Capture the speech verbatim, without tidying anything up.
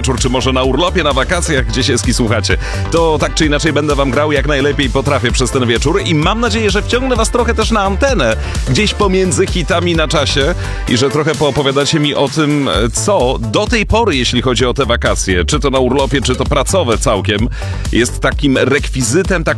wieczór, czy może na urlopie, na wakacjach, gdzie się Eski słuchacie. To tak czy inaczej będę wam grał jak najlepiej potrafię przez ten wieczór i mam nadzieję, że wciągnę was trochę też na antenę, gdzieś pomiędzy hitami na czasie i że trochę poopowiadacie mi o tym, co do tej pory, jeśli chodzi o te wakacje, czy to na urlopie, czy to pracowe całkiem, jest takim rekwizytem, taką